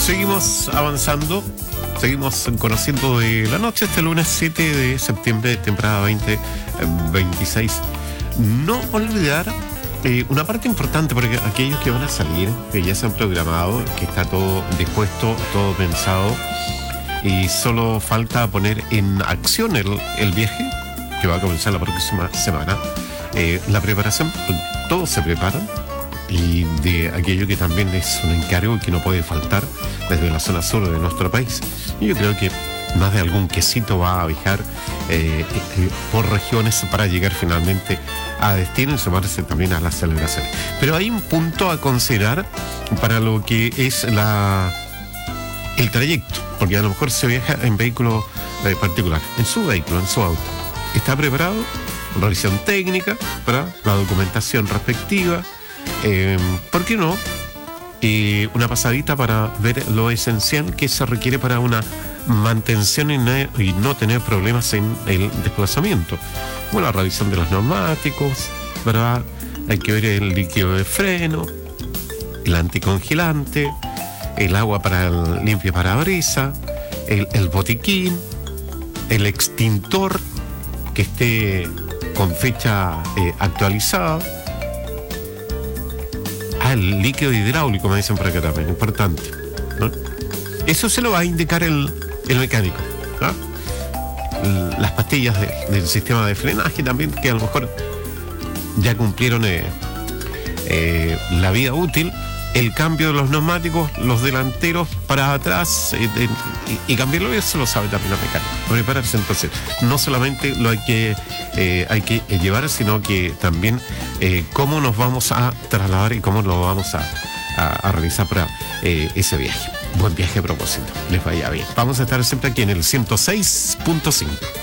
Seguimos avanzando, seguimos conociendo de la noche este lunes 7 de septiembre, temporada 2026. No olvidar una parte importante, porque aquellos que van a salir, que ya se han programado, que está todo dispuesto, todo pensado, y solo falta poner en acción el viaje, que va a comenzar la próxima semana. La preparación, todos se preparan, y de aquello que también es un encargo que no puede faltar desde la zona sur de nuestro país. Y yo creo que más de algún quesito va a viajar por regiones para llegar finalmente a destino y sumarse también a las celebraciones. Pero hay un punto a considerar para lo que es el trayecto, porque a lo mejor se viaja en vehículo particular, en su vehículo, en su auto. ¿Está preparado? Revisión técnica para la documentación respectiva. ¿Por qué no? Una pasadita para ver lo esencial que se requiere para una mantención y no tener problemas en el desplazamiento. Bueno, la revisión de los neumáticos, ¿verdad? Hay que ver el líquido de freno, el anticongelante, el agua para el limpia parabrisas, el botiquín, el extintor que esté con fecha actualizada. El líquido hidráulico, me dicen por acá también, importante, ¿no? Eso se lo va a indicar el mecánico, ¿no? Las pastillas del sistema de frenaje también, que a lo mejor ya cumplieron la vida útil. El cambio de los neumáticos, los delanteros para atrás, y cambiarlo, eso lo sabe también la mecánica. Prepararse, entonces, no solamente lo hay que llevar, sino que también cómo nos vamos a trasladar y cómo lo vamos a realizar para ese viaje. Buen viaje a propósito, les vaya bien. Vamos a estar siempre aquí en el 106.5.